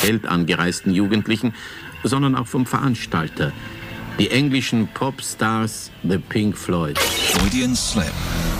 Geld angereisten Jugendlichen, sondern auch vom Veranstalter, die englischen Popstars The Pink Floyd. Freudian Slip.